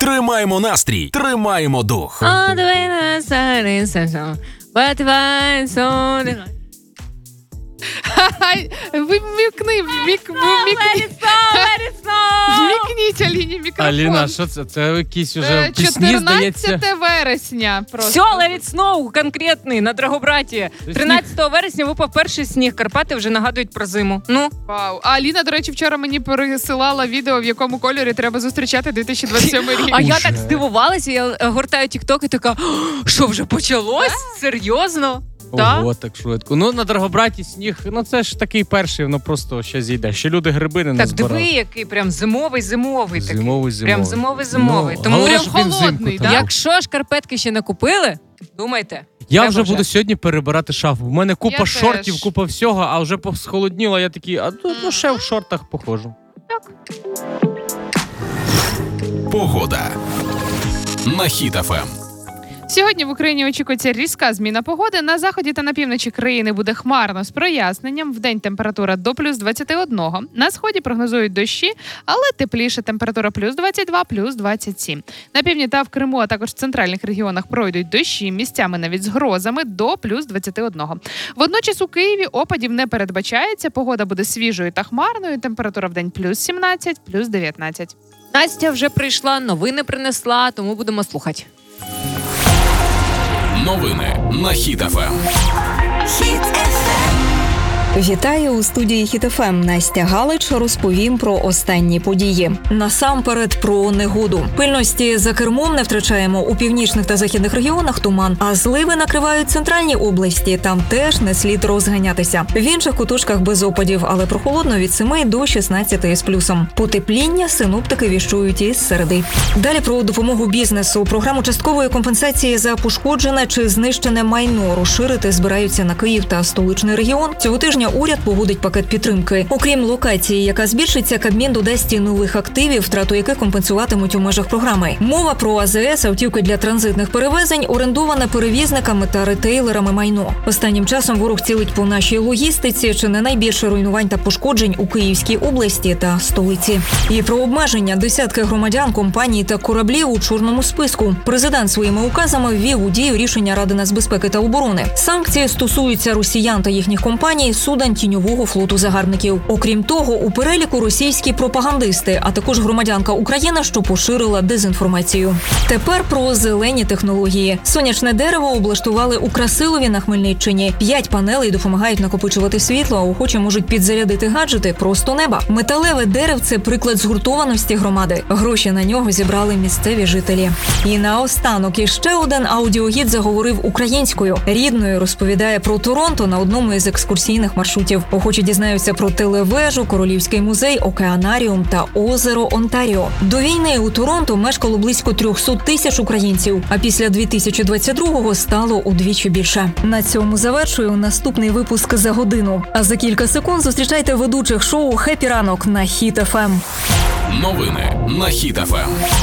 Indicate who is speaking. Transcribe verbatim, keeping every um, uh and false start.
Speaker 1: Тримаємо настрій, тримаємо дух.
Speaker 2: Вмікни, вмік, вмікніть Аліні мікрофон.
Speaker 3: Аліна, що це? Це якісь уже пісні, здається.
Speaker 2: чотирнадцяте вересня просто.
Speaker 4: Все, let it snow, конкретний, на Драгобраті. тринадцятого вересня випав перший сніг, Карпати вже нагадують про зиму. Ну.
Speaker 2: Вау. А Аліна, до речі, вчора мені пересилала відео, в якому кольорі треба зустрічати дві тисячі двадцять сьомий рік.
Speaker 4: А я так здивувалася, я гортаю тік-ток і така, що вже почалось? Серйозно?
Speaker 3: Ого, так швидко. Ну, на Драгобраті сніг, ну це ж такий перший, воно просто ще зійде. Ще люди гриби не
Speaker 4: Так
Speaker 3: назбирали.
Speaker 4: диви, який прям зимовий-зимовий такий.
Speaker 3: Зимовий-зимовий.
Speaker 4: Прям зимовий-зимовий.
Speaker 3: Ну,
Speaker 4: Тому
Speaker 3: але
Speaker 4: прям
Speaker 3: ж він
Speaker 2: холодний,
Speaker 3: взимку,
Speaker 2: да?
Speaker 3: так.
Speaker 4: Якщо шкарпетки ще не купили, думайте.
Speaker 3: Я
Speaker 4: треба
Speaker 3: вже
Speaker 4: вже.
Speaker 3: буду сьогодні перебирати шафу. У мене купа
Speaker 2: Я
Speaker 3: шортів,
Speaker 2: теж.
Speaker 3: купа всього, а вже схолодніло, я такий, а ну, ну ще в шортах походжу.
Speaker 1: Погода на Хіт еф ем.
Speaker 2: Сьогодні в Україні очікується різка зміна погоди. На заході та на півночі країни буде хмарно з проясненням. Вдень температура до плюс двадцять один. На сході прогнозують дощі, але тепліше температура плюс двадцять два, плюс двадцять сім. На півдні та в Криму, а також в центральних регіонах пройдуть дощі, місцями навіть з грозами до плюс двадцять один. Водночас у Києві опадів не передбачається. Погода буде свіжою та хмарною. Температура вдень плюс сімнадцять, плюс дев'ятнадцять.
Speaker 4: Настя вже прийшла, новини принесла, тому будемо слухати.
Speaker 1: Новини на Хіт еф ем.
Speaker 5: Вітаю у студії Хіт еф ем. Настя Галич, розповім про останні події. Насамперед про негоду. Пильності за кермом не втрачаємо. У північних та західних регіонах туман, а зливи накривають центральні області. Там теж не слід розганятися. В інших куточках без опадів, але прохолодно від семи до шістнадцяти з плюсом. Потепління синоптики віщують із середи. Далі про допомогу бізнесу. Програму часткової компенсації за пошкоджене чи знищене майно розширити збираються на Київ та столичний регіон. Цього тижня уряд погодить пакет підтримки. Окрім локації, яка збільшиться, Кабмін додасть і нових активів, втрату яких компенсуватимуть у межах програми. Мова про а зе ес, автівки для транзитних перевезень, орендоване перевізниками та ретейлерами майно. Останнім часом ворог цілить по нашій логістиці, чи не найбільше руйнувань та пошкоджень у Київській області та столиці. І про обмеження десятки громадян, компаній та кораблів у чорному списку. Президент своїми указами ввів у дію рішення Ради нацбезпеки та оборони. Санкції стосуються росіян та їхніх компаній, суден тіньового флоту загарбників. Окрім того, у переліку російські пропагандисти, а також громадянка України, що поширила дезінформацію. Тепер про зелені технології. Сонячне дерево облаштували у Красилові на Хмельниччині. П'ять панелей допомагають накопичувати світло, а охочі можуть підзарядити гаджети просто неба. Металеве деревце – приклад згуртованості громади. Гроші на нього зібрали місцеві жителі. І наостанок іще один аудіогід заговорив українською. Рідною розповідає про Торонто на одному із екскурсійних маршрутів. Охочі дізнаються про телевежу, Королівський музей, океанаріум та озеро Онтаріо. До війни у Торонто мешкало близько триста тисяч українців, а після дві тисячі двадцять другого стало удвічі більше. На цьому завершую наступний випуск за годину. А за кілька секунд зустрічайте ведучих шоу «Хеппі ранок» на Хіт еф ем.
Speaker 1: Новини на Хіт еф ем.